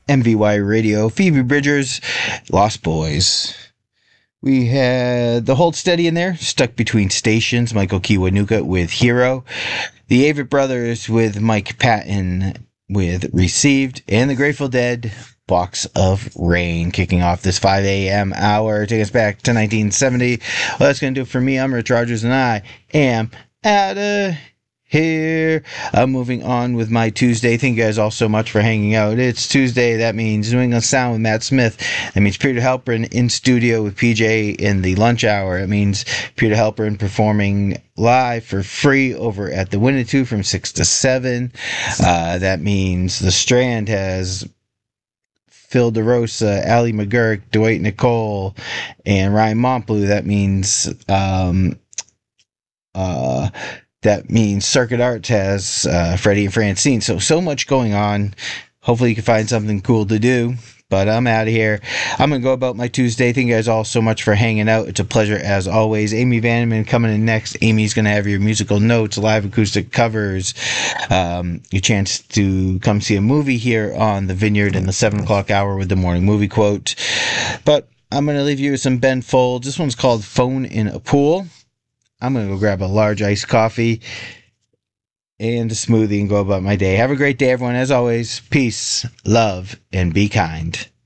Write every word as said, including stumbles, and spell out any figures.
M V Y Radio, Phoebe Bridgers, Lost Boys. We had the Hold Steady in there, Stuck Between Stations, Michael Kiwanuka with Hero. The Avett Brothers with Mike Patton with Received. And the Grateful Dead, Box of Rain, kicking off this five a.m. hour. Take us back to nineteen seventy. Well, that's going to do it for me. I'm Rich Rogers, and I am out of here. I'm moving on with my Tuesday. Thank you guys all so much for hanging out. It's Tuesday. That means New England Sound with Matt Smith. That means Peter Halperin in studio with P J in the lunch hour. It means Peter Halperin performing live for free over at the Winnetou from six to seven. Uh, that means The Strand has Phil DeRosa, Ali McGurk, Dwight Nicole, and Ryan Montbleu. That means um, uh, that means Circuit Arts has uh, Freddie and Francine. So, so much going on. Hopefully you can find something cool to do. But I'm out of here. I'm going to go about my Tuesday. Thank you guys all so much for hanging out. It's a pleasure as always. Amy Vandeman coming in next. Amy's going to have your musical notes, live acoustic covers, um, your chance to come see a movie here on the Vineyard in the seven o'clock hour with the morning movie quote. But I'm going to leave you with some Ben Folds. This one's called Phone in a Pool. I'm going to go grab a large iced coffee and a smoothie and go about my day. Have a great day, everyone. As always, peace, love, and be kind.